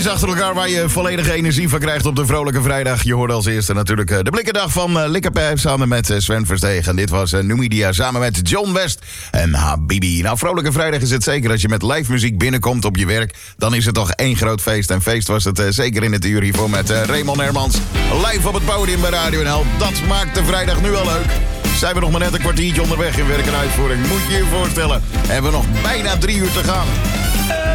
Achter elkaar waar je volledige energie van krijgt op de vrolijke vrijdag. Je hoorde als eerste natuurlijk de blikkendag van Likkerpijp samen met Sven Versteeg. En dit was Numidia samen met John West en Habibi. Nou, vrolijke vrijdag is het zeker. Als je met live muziek binnenkomt op je werk, dan is het toch één groot feest. En feest was het zeker in het uur hiervoor met Raymond Hermans. Live op het podium bij Radio NL. Dat maakt de vrijdag nu al leuk. Zijn we nog maar net een kwartiertje onderweg in werk en uitvoering. Moet je je voorstellen. Hebben we nog bijna 3 uur te gaan.